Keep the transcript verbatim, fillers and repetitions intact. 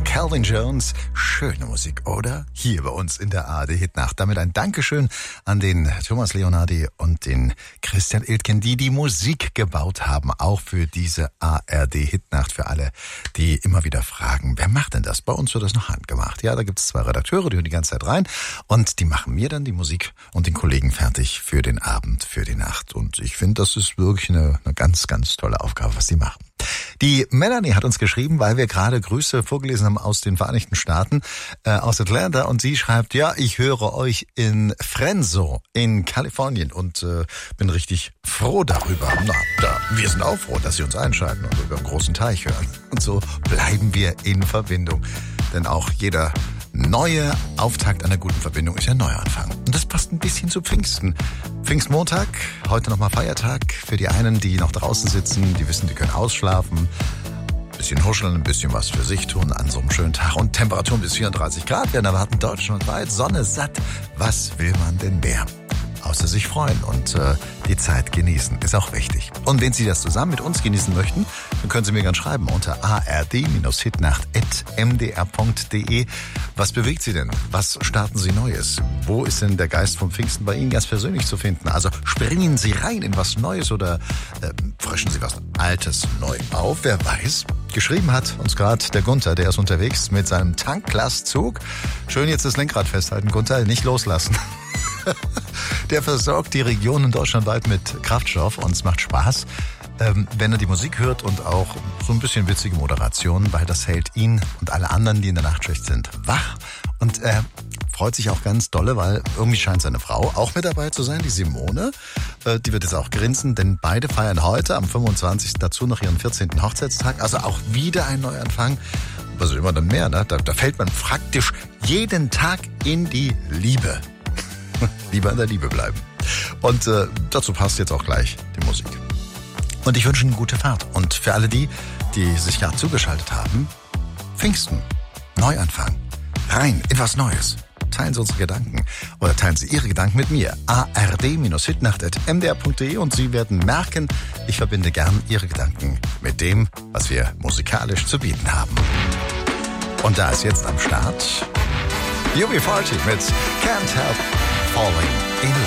Calvin Jones. Schöne Musik, oder? Hier bei uns in der A R D-Hitnacht. Damit ein Dankeschön an den Thomas Leonardi und den Christian Iltgen, die die Musik gebaut haben, auch für diese A R D-Hitnacht. Für alle, die immer wieder fragen, wer macht denn das? Bei uns wird das noch handgemacht. Ja, da gibt es zwei Redakteure, die hören die ganze Zeit rein und die machen mir dann die Musik und den Kollegen fertig für den Abend, für die Nacht. Und ich finde, das ist wirklich eine, eine ganz, ganz tolle Aufgabe, was die machen. Die Melanie hat uns geschrieben, weil wir gerade Grüße vorgelesen haben aus den Vereinigten Staaten, äh, aus Atlanta, und sie schreibt, ja, ich höre euch in Fresno in Kalifornien und äh, bin richtig froh darüber. Na, da, wir sind auch froh, dass Sie uns einschalten und über einen großen Teich hören. Und so bleiben wir in Verbindung, denn auch jeder neue Auftakt einer guten Verbindung ist ja ein Neuanfang. Und das passt ein bisschen zu Pfingsten. Pfingstmontag, heute nochmal Feiertag. Für die einen, die noch draußen sitzen, die wissen, die können ausschlafen, ein bisschen huscheln, ein bisschen was für sich tun an so einem schönen Tag. Und Temperaturen bis vierunddreißig Grad werden erwarten deutschlandweit. Sonne satt. Was will man denn mehr? Außer sich freuen und äh, die Zeit genießen, ist auch wichtig. Und wenn Sie das zusammen mit uns genießen möchten, dann können Sie mir gerne schreiben unter a r d hitnacht at m d r punkt d e. Was bewegt Sie denn? Was starten Sie Neues? Wo ist denn der Geist vom Pfingsten bei Ihnen ganz persönlich zu finden? Also springen Sie rein in was Neues oder äh, frischen Sie was Altes neu auf? Wer weiß? Geschrieben hat uns gerade der Gunther, der ist unterwegs mit seinem Tanklastzug. Schön jetzt das Lenkrad festhalten, Gunther, nicht loslassen. Der versorgt die Regionen deutschlandweit mit Kraftstoff und es macht Spaß, ähm, wenn er die Musik hört und auch so ein bisschen witzige Moderation, weil das hält ihn und alle anderen, die in der Nachtschicht sind, wach. Und er freut sich auch ganz dolle, weil irgendwie scheint seine Frau auch mit dabei zu sein, die Simone. Äh, die wird jetzt auch grinsen, denn beide feiern heute am fünfundzwanzigsten dazu noch ihren vierzehnten Hochzeitstag. Also auch wieder ein Neuanfang. Was immer dann mehr, ne? Da, da fällt man praktisch jeden Tag in die Liebe. Lieber in der Liebe bleiben. Und äh, dazu passt jetzt auch gleich die Musik. Und ich wünsche Ihnen gute Fahrt. Und für alle die, die sich gerade zugeschaltet haben, Pfingsten, Neuanfang, rein in was Neues. Teilen Sie unsere Gedanken oder teilen Sie Ihre Gedanken mit mir. a r d hitnacht at m d r punkt d e und Sie werden merken, ich verbinde gern Ihre Gedanken mit dem, was wir musikalisch zu bieten haben. Und da ist jetzt am Start U B vierzig mit Can't Help Falling in Love.